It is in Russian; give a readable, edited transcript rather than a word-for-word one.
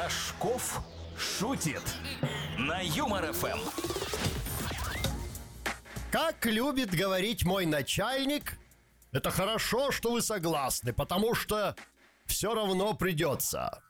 Рожков шутит на Юмор ФМ. Как любит говорить мой начальник, это хорошо, что вы согласны, потому что все равно придется.